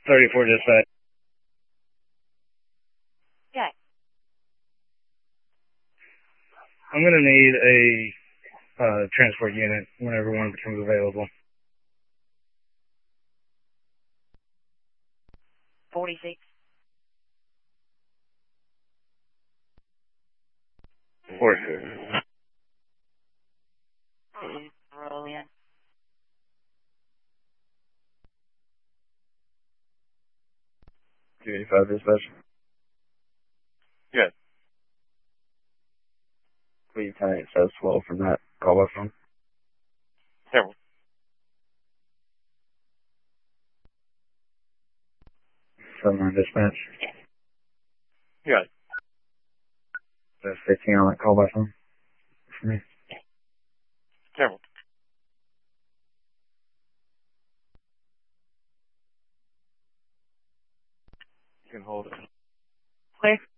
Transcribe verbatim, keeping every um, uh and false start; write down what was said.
thirty-four dispatch. Okay. I'm going to need a uh, transport unit whenever one becomes available. forty-six. forty-six. Roll in. two eighty-five dispatch. Good. Please tell me it says slow from that call by phone. Terrible. Seven nine dispatch. Good. That's fifteen on that call by phone for me. Terrible. You can hold it. Where?